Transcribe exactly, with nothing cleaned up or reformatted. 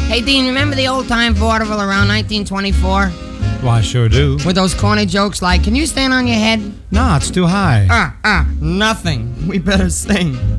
Hey, Dean, remember the old-time vaudeville around nineteen twenty-four? Why, sure do. With those corny jokes like, can you stand on your head? No, it's too high. Ah, ah, nothing. We better sing.